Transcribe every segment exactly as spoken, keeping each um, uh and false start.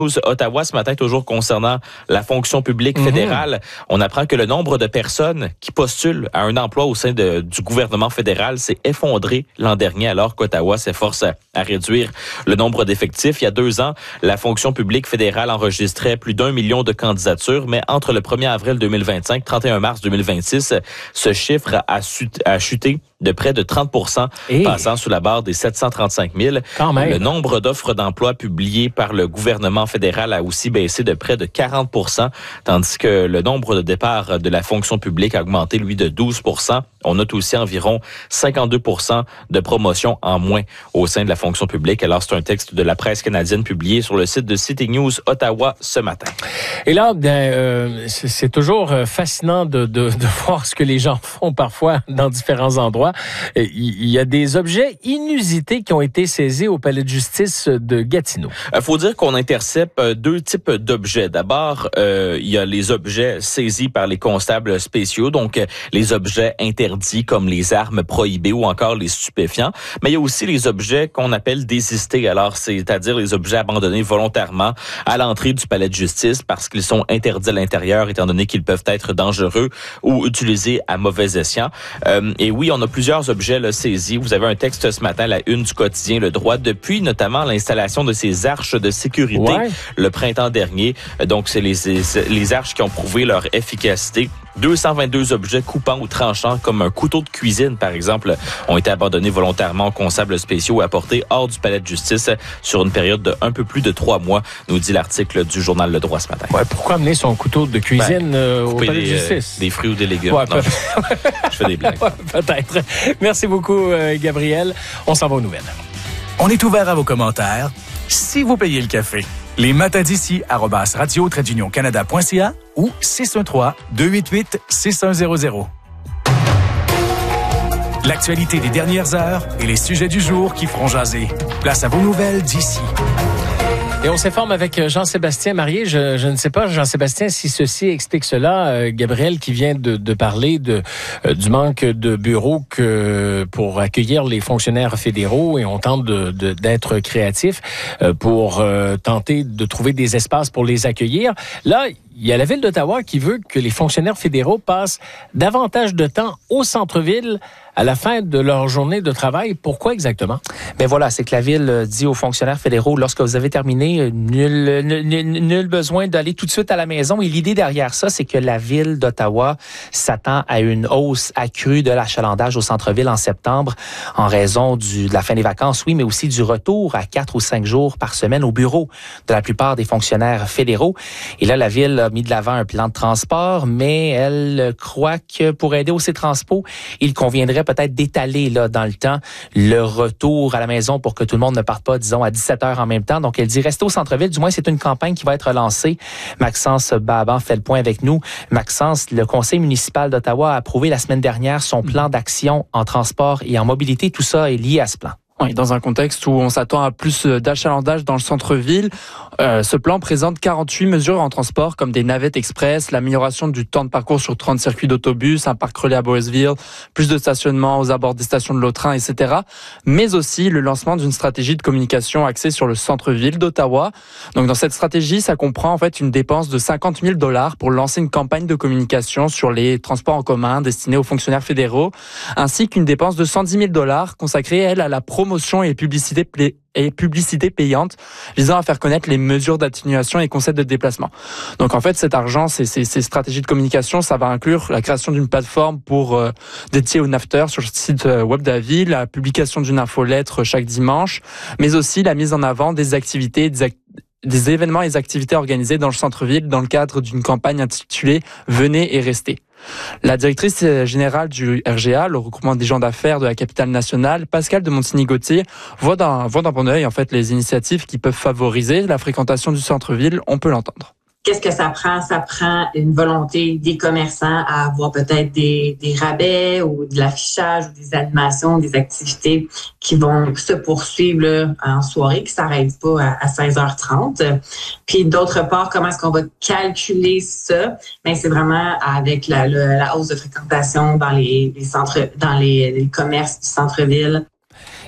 Ottawa ce matin, toujours concernant la fonction publique fédérale. Mm-hmm. On apprend que le nombre de personnes qui postulent à un emploi au sein de, du gouvernement fédéral s'est effondré l'an dernier, alors qu'Ottawa s'efforce à, à réduire le nombre d'effectifs. Il y a deux ans, la fonction publique fédérale enregistrait plus d'un million de candidatures, mais entre le premier avril deux mille vingt-cinq et trente et un mars deux mille vingt-six, ce chiffre a, a chuté de près de trente pour cent, hey. passant sous la barre des sept cent trente-cinq mille. Quand même. Le nombre d'offres d'emploi publiées par le gouvernement fédéral a aussi baissé de près de quarante pour cent, tandis que le nombre de départs de la fonction publique a augmenté, lui, de douze pour cent. On note aussi environ cinquante-deux pour cent de promotions en moins au sein de la fonction publique. Alors, c'est un texte de la presse canadienne publié sur le site de City News Ottawa ce matin. Et là, bien, euh, c'est toujours fascinant de, de, de voir ce que les gens font parfois dans différents endroits. Il y a des objets inusités qui ont été saisis au palais de justice de Gatineau. Il faut dire qu'on intercepte deux types d'objets. D'abord, euh, il y a les objets saisis par les constables spéciaux, donc les objets interdits comme les armes prohibées ou encore les stupéfiants. Mais il y a aussi les objets qu'on appelle désistés. Alors, c'est-à-dire les objets abandonnés volontairement à l'entrée du palais de justice parce qu'ils sont interdits à l'intérieur, étant donné qu'ils peuvent être dangereux ou utilisés à mauvais escient. Euh, et oui, on a plusieurs objets là, saisis. Vous avez un texte ce matin, la une du quotidien Le Droit, depuis notamment l'installation de ces arches de sécurité ouais. le printemps dernier. Donc, c'est les, les arches qui ont prouvé leur efficacité. deux cent vingt-deux objets coupants ou tranchants, comme un couteau de cuisine, par exemple, ont été abandonnés volontairement aux constables spéciaux et apportés hors du palais de justice sur une période de un peu plus de trois mois, nous dit l'article du journal Le Droit ce matin. Ouais, pourquoi amener son couteau de cuisine ben, euh, au palais des, de justice? Des fruits ou des légumes. Ouais, non, je fais des blagues. Ouais, peut-être. Merci beaucoup, euh, Gabriel. On s'en va aux nouvelles. On est ouvert à vos commentaires si vous payez le café. Les matins d'ici, arobase radio trait d'union canada point c a ou six un trois, deux huit huit, six un zéro zéro. L'actualité des dernières heures et les sujets du jour qui feront jaser. Place à vos nouvelles d'ici. Et on s'informe avec Jean-Sébastien Marié. Je, je ne sais pas, Jean-Sébastien, si ceci explique cela. Euh, Gabriel qui vient de, de parler de, euh, du manque de bureaux que pour accueillir les fonctionnaires fédéraux et on tente de, de, d'être créatif euh, pour euh, tenter de trouver des espaces pour les accueillir. Là, il y a la Ville d'Ottawa qui veut que les fonctionnaires fédéraux passent davantage de temps au centre-ville à la fin de leur journée de travail. Pourquoi exactement? Ben voilà, c'est que la Ville dit aux fonctionnaires fédéraux, lorsque vous avez terminé, nul, nul, nul besoin d'aller tout de suite à la maison. Et l'idée derrière ça, c'est que la Ville d'Ottawa s'attend à une hausse accrue de l'achalandage au centre-ville en septembre en raison du, de la fin des vacances, oui, mais aussi du retour à quatre ou cinq jours par semaine au bureau de la plupart des fonctionnaires fédéraux. Et là, la Ville a mis de l'avant un plan de transport, mais elle croit que pour aider aux C-Transpo, il conviendrait peut-être d'étaler là dans le temps le retour à la maison pour que tout le monde ne parte pas, disons, à dix-sept heures en même temps. Donc, elle dit rester au centre-ville. Du moins, c'est une campagne qui va être lancée. Maxence Baban fait le point avec nous. Maxence, le conseil municipal d'Ottawa a approuvé la semaine dernière son plan d'action en transport et en mobilité. Tout ça est lié à ce plan. Oui, dans un contexte où on s'attend à plus d'achalandage dans le centre-ville, euh, ce plan présente quarante-huit mesures en transport comme des navettes express, l'amélioration du temps de parcours sur trente circuits d'autobus, un parc relais à Borisville, plus de stationnement aux abords des stations de l'Autrin, et cetera. Mais aussi le lancement d'une stratégie de communication axée sur le centre-ville d'Ottawa. Donc dans cette stratégie, ça comprend en fait une dépense de cinquante mille dollars pour lancer une campagne de communication sur les transports en commun destinés aux fonctionnaires fédéraux, ainsi qu'une dépense de cent dix mille dollars consacrée, elle, à la promotion et publicité, et publicité payante visant à faire connaître les mesures d'atténuation et concepts de déplacement. Donc en fait, cet argent, ces, ces, ces stratégies de communication, ça va inclure la création d'une plateforme pour euh, dédiée au NAFTER sur le site web de la ville, la publication d'une infolettre chaque dimanche, mais aussi la mise en avant des activités, des activités des événements et des activités organisées dans le centre-ville dans le cadre d'une campagne intitulée « Venez et restez ». La directrice générale du R G A, le regroupement des gens d'affaires de la capitale nationale, Pascale de Montigny-Gauthier, voit d'un, voit d'un bon œil en fait les initiatives qui peuvent favoriser la fréquentation du centre-ville. On peut l'entendre. Qu'est-ce que ça prend? Ça prend une volonté des commerçants à avoir peut-être des, des rabais ou de l'affichage ou des animations, des activités qui vont se poursuivre là, en soirée, qui s'arrêtent pas à, à seize heures trente. Puis d'autre part, comment est-ce qu'on va calculer ça? Bien, c'est vraiment avec la, la, la hausse de fréquentation dans les, les centres, dans les, les commerces du centre-ville.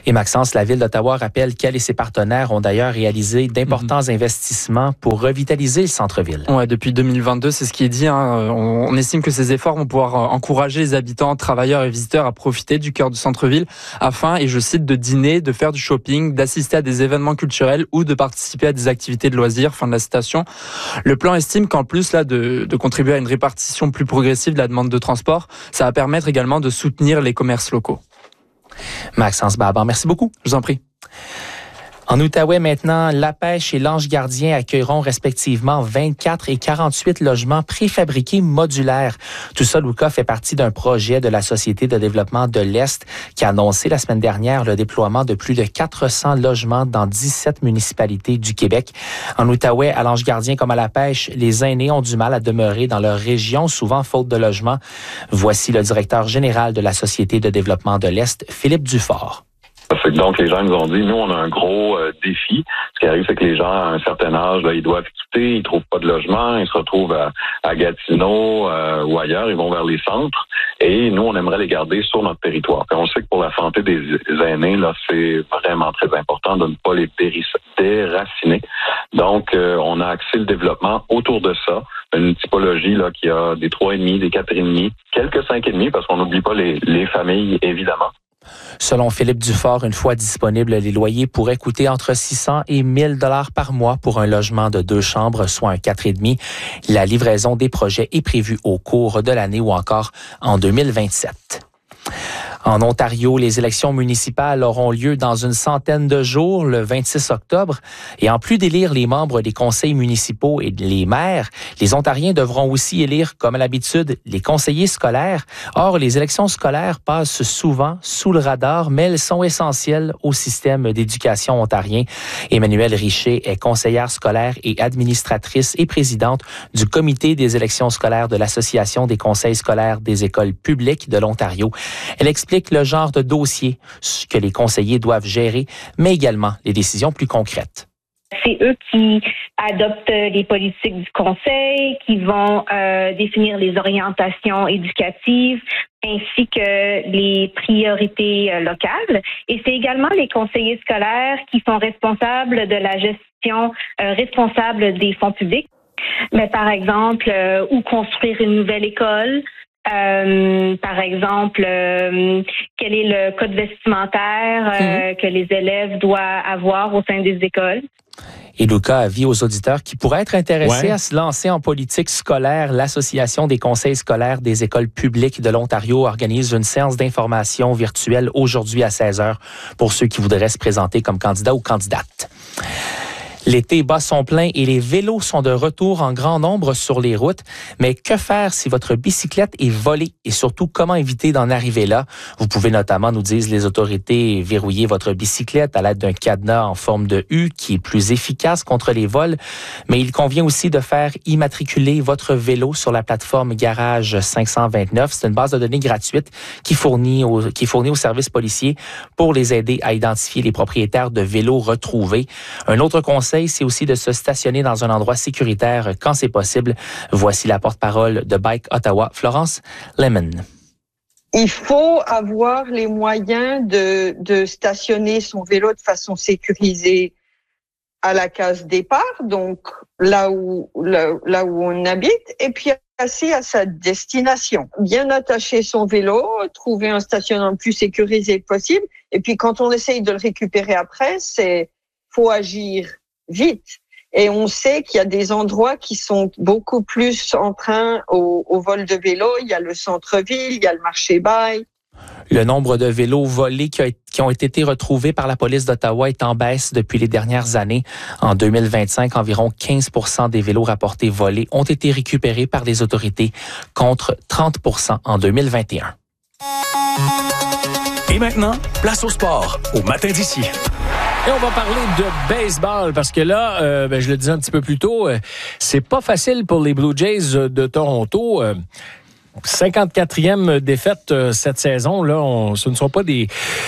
Et Maxence, la Ville d'Ottawa rappelle qu'elle et ses partenaires ont d'ailleurs réalisé d'importants mmh. investissements pour revitaliser le centre-ville. Ouais, depuis deux mille vingt-deux, c'est ce qui est dit. Hein. On, on estime que ces efforts vont pouvoir encourager les habitants, travailleurs et visiteurs à profiter du cœur du centre-ville afin, et je cite, de dîner, de faire du shopping, d'assister à des événements culturels ou de participer à des activités de loisirs. Fin de la citation. Le plan estime qu'en plus là de, de contribuer à une répartition plus progressive de la demande de transport, ça va permettre également de soutenir les commerces locaux. Maxence Barban, merci beaucoup. Je vous en prie. En Outaouais, maintenant, La Pêche et l'Ange Gardien accueilleront respectivement vingt-quatre et quarante-huit logements préfabriqués modulaires. Tout ça, Luca, fait partie d'un projet de la Société de développement de l'Est qui a annoncé la semaine dernière le déploiement de plus de quatre cents logements dans dix-sept municipalités du Québec. En Outaouais, à l'Ange Gardien comme à La Pêche, les aînés ont du mal à demeurer dans leur région, souvent faute de logement. Voici le directeur général de la Société de développement de l'Est, Philippe Dufort. Donc, les gens nous ont dit, nous, on a un gros euh, défi. Ce qui arrive, c'est que les gens, à un certain âge, là, ils doivent quitter, ils trouvent pas de logement, ils se retrouvent à, à Gatineau euh, ou ailleurs, ils vont vers les centres. Et nous, on aimerait les garder sur notre territoire. Puis on sait que pour la santé des aînés, là, c'est vraiment très important de ne pas les déraciner. Donc, euh, on a axé le développement autour de ça. Une typologie là qui a des trois et demi, des quatre et demi, quelques cinq et demi, parce qu'on n'oublie pas les, les familles, évidemment. Selon Philippe Dufort, une fois disponibles, les loyers pourraient coûter entre six cents et mille dollars par mois pour un logement de deux chambres, soit un quatre et demi. La livraison des projets est prévue au cours de l'année ou encore en deux mille vingt-sept. En Ontario, les élections municipales auront lieu dans une centaine de jours, le vingt-six octobre. Et en plus d'élire les membres des conseils municipaux et les maires, les Ontariens devront aussi élire, comme à l'habitude, les conseillers scolaires. Or, les élections scolaires passent souvent sous le radar, mais elles sont essentielles au système d'éducation ontarien. Emmanuelle Richer est conseillère scolaire et administratrice et présidente du comité des élections scolaires de l'Association des conseils scolaires des écoles publiques de l'Ontario. Elle explique le genre de dossier que les conseillers doivent gérer, mais également les décisions plus concrètes. C'est eux qui adoptent les politiques du conseil, qui vont euh, définir les orientations éducatives, ainsi que les priorités euh, locales. Et c'est également les conseillers scolaires qui sont responsables de la gestion euh, responsable des fonds publics. Mais par exemple, euh, où construire une nouvelle école. Euh, par exemple, euh, quel est le code vestimentaire euh, mmh. que les élèves doivent avoir au sein des écoles. Et Luca avis aux auditeurs qui pourraient être intéressés ouais. à se lancer en politique scolaire. L'Association des conseils scolaires des écoles publiques de l'Ontario organise une séance d'information virtuelle aujourd'hui à seize heures pour ceux qui voudraient se présenter comme candidat ou candidate. L'été bat son plein et les vélos sont de retour en grand nombre sur les routes. Mais que faire si votre bicyclette est volée et surtout comment éviter d'en arriver là? Vous pouvez notamment, nous disent les autorités, verrouiller votre bicyclette à l'aide d'un cadenas en forme de U qui est plus efficace contre les vols. Mais il convient aussi de faire immatriculer votre vélo sur la plateforme Garage cinq cent vingt-neuf. C'est une base de données gratuite qui fournit au, qui fournit aux services policiers pour les aider à identifier les propriétaires de vélos retrouvés. Un autre conseil, c'est aussi de se stationner dans un endroit sécuritaire quand c'est possible. Voici la porte-parole de Bike Ottawa, Florence Lemon. Il faut avoir les moyens de, de stationner son vélo de façon sécurisée à la case départ, donc là où, là, là où on habite, et puis passer à sa destination. Bien attacher son vélo, trouver un stationnement le plus sécurisé possible, et puis quand on essaye de le récupérer après, c'est faut agir vite. Et on sait qu'il y a des endroits qui sont beaucoup plus en train au, au vol de vélo. Il y a le centre-ville, il y a le marché Bail. Le nombre de vélos volés qui, a, qui ont été retrouvés par la police d'Ottawa est en baisse depuis les dernières années. En deux mille vingt-cinq, environ quinze pour cent des vélos rapportés volés ont été récupérés par les autorités, contre trente pour cent en deux mille vingt et un. Et maintenant, place au sport, au matin d'ici. Et on va parler de baseball parce que là, euh, ben, je le disais un petit peu plus tôt, euh, c'est pas facile pour les Blue Jays de Toronto. Euh, cinquante-quatrième défaite euh, cette saison, là, on, ce ne sont pas des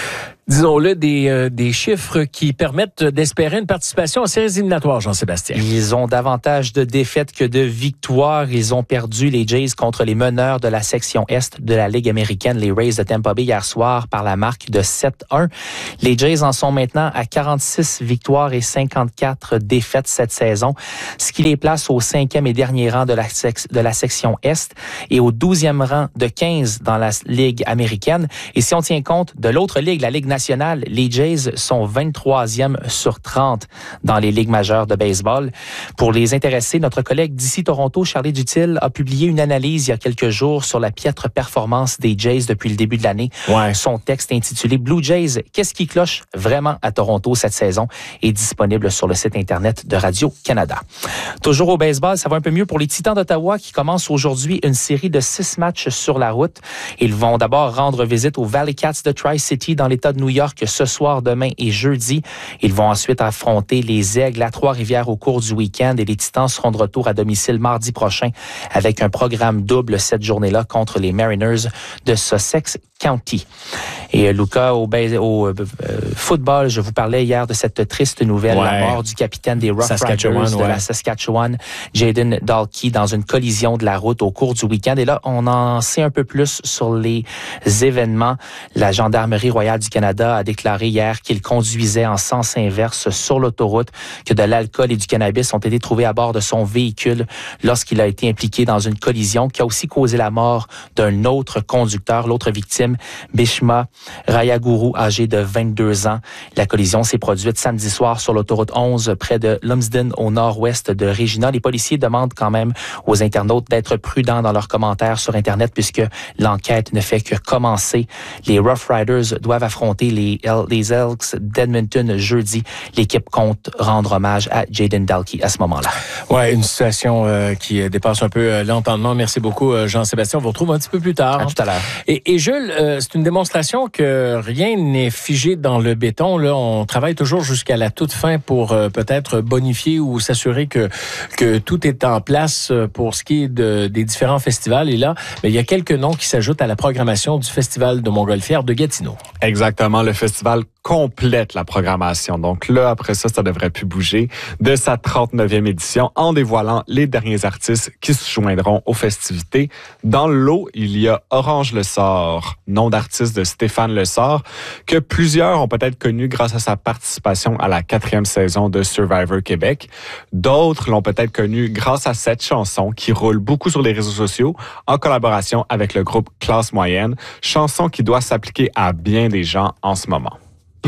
disons-le, des, euh, des chiffres qui permettent d'espérer une participation aux séries éliminatoires, Jean-Sébastien. Ils ont davantage de défaites que de victoires. Ils ont perdu les Jays contre les meneurs de la section Est de la Ligue américaine, les Rays de Tampa Bay, hier soir par la marque de sept un. Les Jays en sont maintenant à quarante-six victoires et cinquante-quatre défaites cette saison, ce qui les place au cinquième et dernier rang de la, sec- de la section Est et au douzième rang de quinze dans la Ligue américaine. Et si on tient compte de l'autre ligue, la Ligue nationale, les Jays sont vingt-troisième sur trente dans les ligues majeures de baseball. Pour les intéressés, notre collègue d'ici Toronto, Charlie Dutil, a publié une analyse il y a quelques jours sur la piètre performance des Jays depuis le début de l'année. Ouais. Son texte intitulé Blue Jays, qu'est-ce qui cloche vraiment à Toronto cette saison est disponible sur le site Internet de Radio-Canada. Toujours au baseball, ça va un peu mieux pour les Titans d'Ottawa qui commencent aujourd'hui une série de six matchs sur la route. Ils vont d'abord rendre visite aux Valley Cats de Tri-City dans l'État de New York ce soir, demain et jeudi. Ils vont ensuite affronter les Aigles à Trois-Rivières au cours du week-end et les Titans seront de retour à domicile mardi prochain avec un programme double cette journée-là contre les Mariners de Sussex County. Et euh, Luca, au, au euh, football, je vous parlais hier de cette triste nouvelle, ouais. La mort du capitaine des Rough Riders de ouais. la Saskatchewan, Jaden Dalkey, dans une collision de la route au cours du week-end. Et là, on en sait un peu plus sur les événements. La Gendarmerie royale du Canada a déclaré hier qu'il conduisait en sens inverse sur l'autoroute, que de l'alcool et du cannabis ont été trouvés à bord de son véhicule lorsqu'il a été impliqué dans une collision qui a aussi causé la mort d'un autre conducteur, l'autre victime, Bhishma Rayaguru, âgé de vingt-deux ans. La collision s'est produite samedi soir sur l'autoroute onze, près de Lumsden, au nord-ouest de Regina. Les policiers demandent quand même aux internautes d'être prudents dans leurs commentaires sur Internet puisque l'enquête ne fait que commencer. Les Rough Riders doivent affronter les, El- les Elks d'Edmonton jeudi. L'équipe compte rendre hommage à Jaden Dalkey à ce moment-là. Ouais, une situation euh, qui dépasse un peu euh, l'entendement. Merci beaucoup, euh, Jean-Sébastien. On vous retrouve un petit peu plus tard. À tout à l'heure. Et, et Jules, euh, c'est une démonstration que rien n'est figé dans le béton. Là, on travaille toujours jusqu'à la toute fin pour euh, peut-être bonifier ou s'assurer que que tout est en place pour ce qui est de, des différents festivals. Et là, bien, il y a quelques noms qui s'ajoutent à la programmation du Festival de Montgolfière de Gatineau. Exactement, le festival complète la programmation. Donc là, après ça, ça devrait plus bouger de sa trente-neuvième édition en dévoilant les derniers artistes qui se joindront aux festivités. Dans le lot, il y a Orange Lessard, nom d'artiste de Stéphane Lessard, que plusieurs ont peut-être connu grâce à sa participation à la quatrième saison de Survivor Québec. D'autres l'ont peut-être connu grâce à cette chanson qui roule beaucoup sur les réseaux sociaux en collaboration avec le groupe Classe Moyenne, chanson qui doit s'appliquer à bien des gens en ce moment.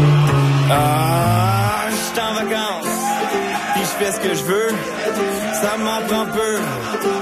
Ah, je suis en vacances, puis je fais ce que je veux, ça m'en prend peu.